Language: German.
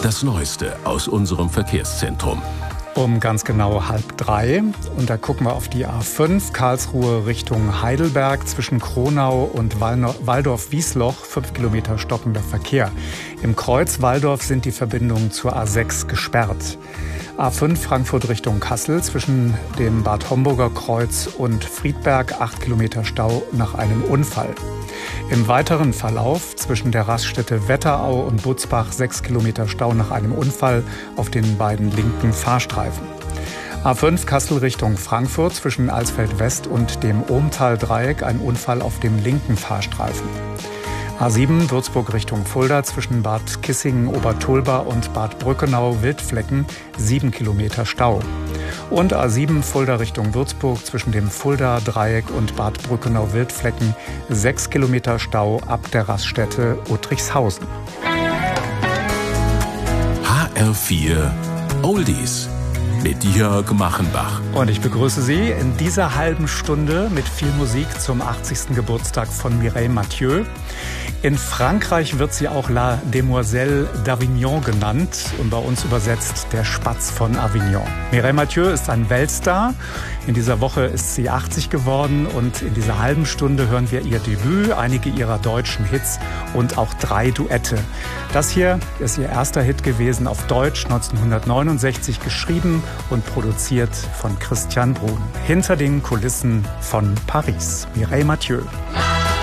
Das Neueste aus unserem Verkehrszentrum. Um ganz genau 2:30. Und da gucken wir auf die A5, Karlsruhe Richtung Heidelberg, zwischen Kronau und Walldorf-Wiesloch, 5 Kilometer stockender Verkehr. Im Kreuz Walldorf sind die Verbindungen zur A6 gesperrt. A5 Frankfurt Richtung Kassel, zwischen dem Bad Homburger Kreuz und Friedberg, 8 Kilometer Stau nach einem Unfall. Im weiteren Verlauf zwischen der Raststätte Wetterau und Butzbach 6 Kilometer Stau nach einem Unfall auf den beiden linken Fahrstreifen. A5 Kassel Richtung Frankfurt, zwischen Alsfeld West und dem Ohmtal-Dreieck ein Unfall auf dem linken Fahrstreifen. A7 Würzburg Richtung Fulda, zwischen Bad Kissingen-Obertulba und Bad Brückenau-Wildflecken 7 Kilometer Stau. Und A7 Fulda Richtung Würzburg, zwischen dem Fulda-Dreieck und Bad Brückenau-Wildflecken 6 Kilometer Stau ab der Raststätte Uttrichshausen. HR4 Oldies mit Jörg Machenbach. Und ich begrüße Sie in dieser halben Stunde mit viel Musik zum 80. Geburtstag von Mireille Mathieu. In Frankreich wird sie auch La Demoiselle d'Avignon genannt und bei uns übersetzt der Spatz von Avignon. Mireille Mathieu ist ein Weltstar. In dieser Woche ist sie 80 geworden und in dieser halben Stunde hören wir ihr Debüt, einige ihrer deutschen Hits und auch 3 Duette. Das hier ist ihr erster Hit gewesen auf Deutsch, 1969 geschrieben und produziert von Christian Brun. Hinter den Kulissen von Paris. Mireille Mathieu.